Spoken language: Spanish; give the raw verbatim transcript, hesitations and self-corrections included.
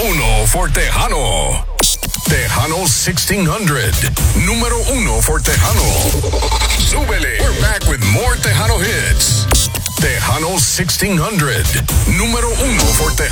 uno for Tejano. Tejano sixteen hundred. Número uno for Tejano. Súbele. We're back with more Tejano hits. Tejano sixteen hundred. Número uno for Tejano.